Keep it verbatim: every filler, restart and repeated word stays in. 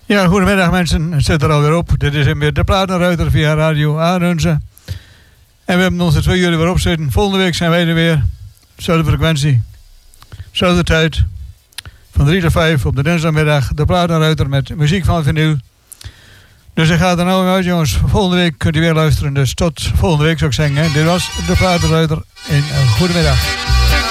Ja, goedemiddag mensen. Het zit er alweer op. Dit is weer de Platenruiter via Radio Arnunze. En we hebben onze twee uur weer op zitten. Volgende week zijn wij er weer. Zelfde frequentie. Zelfde tijd. Van drie tot vijf op de dinsdagmiddag. De Platenruiter met muziek van vinyl. Dus ik ga er nou uit, jongens. Volgende week kunt u weer luisteren. Dus tot volgende week zou ik zeggen. Hè. Dit was de Platenruiter. En een goedemiddag.